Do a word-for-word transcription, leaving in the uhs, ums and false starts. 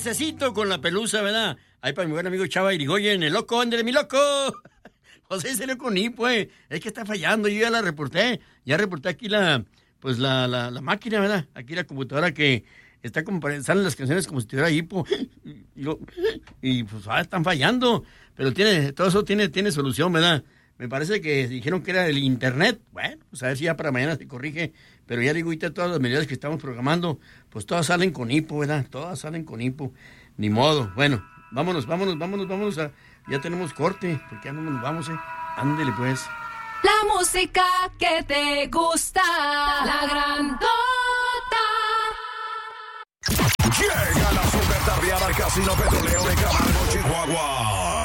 necesito con la pelusa, ¿verdad? Ahí para mi buen amigo Chava Irigoyen, el loco, ándale, mi loco. José salió con hipo, eh. Es que está fallando, yo ya la reporté. Ya reporté aquí la, pues la, la, la máquina, ¿verdad? Aquí la computadora que está como, salen las canciones como si tuviera hipo. Y, lo, y pues ah, están fallando. Pero tiene, todo eso tiene, tiene solución, ¿verdad? Me parece que dijeron que era el internet. Bueno, pues a ver si ya para mañana se corrige. Pero ya digo, ahorita todas las medidas que estamos programando, pues todas salen con hipo, ¿verdad? Todas salen con hipo. Ni modo. Bueno, vámonos, vámonos, vámonos, vámonos. A, ya tenemos corte, porque ya no nos vamos, ¿eh? Ándele, pues. La música que te gusta. La grandota. Llega la super tardeada al Casino Petrolero de Camargo, Chihuahua.